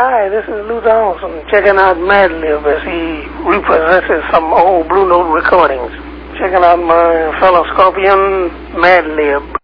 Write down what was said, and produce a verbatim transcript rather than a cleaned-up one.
Hi, this is Luther Olson checking out Madlib as he repossesses some old Blue Note recordings. Checking out my fellow Scorpion, Madlib.